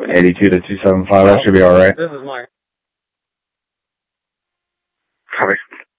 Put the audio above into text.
82 to 275, that should be alright. This is Mike. Copy.